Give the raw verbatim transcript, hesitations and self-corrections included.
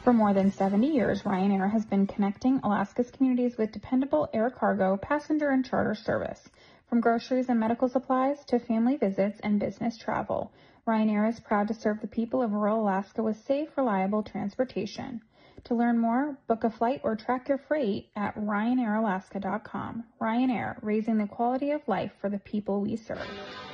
For more than seventy years, Ryanair has been connecting Alaska's communities with dependable air cargo, passenger, and charter service. From groceries and medical supplies to family visits and business travel, Ryanair is proud to serve the people of rural Alaska with safe, reliable transportation. To learn more, book a flight or track your freight at ryanair alaska dot com. Ryanair, raising the quality of life for the people we serve.